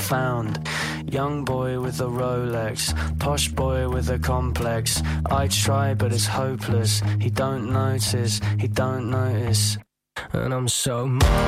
found. Young boy with a Rolex, posh boy with a complex. I try but it's hopeless, he don't notice, he don't notice. And I'm so